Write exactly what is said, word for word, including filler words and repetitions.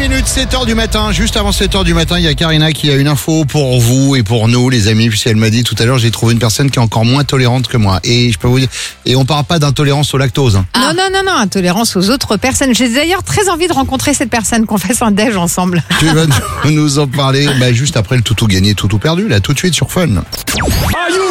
minutes, sept heures du matin. Juste avant sept heures du matin, il y a Karina qui a une info pour vous et pour nous, les amis. Puisqu'elle m'a dit tout à l'heure, j'ai trouvé une personne qui est encore moins tolérante que moi. Et je peux vous dire, et on parle pas d'intolérance au lactose. Hein. Ah. Non, non, non, non, intolérance aux autres personnes. J'ai d'ailleurs très envie de rencontrer cette personne, qu'on fasse un déj ensemble. Tu vas nous en parler bah, juste après le toutou gagné, toutou perdu, là, tout de suite sur Fun.